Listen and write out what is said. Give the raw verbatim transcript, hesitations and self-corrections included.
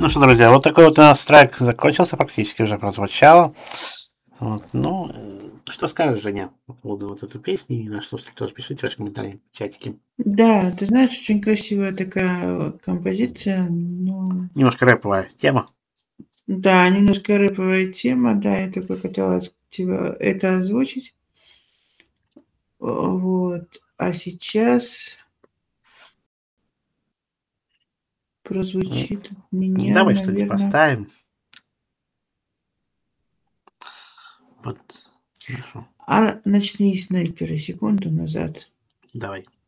Ну что, друзья, вот такой вот у нас трек закончился, практически уже прозвучало. Вот, ну, э, что скажешь, Женя, по поводу вот этой песни? И на что тоже пишите ваши комментарии в чатике. Да, ты знаешь, очень красивая такая композиция. Ну, Немножко рэповая тема. да, немножко рэповая тема, да, я только хотела тебя это озвучить. Вот. А сейчас М, прозвучит от меня, Давай что-нибудь наверное. поставим. Вот, хорошо. А ночные снайперы секунду назад. Давай.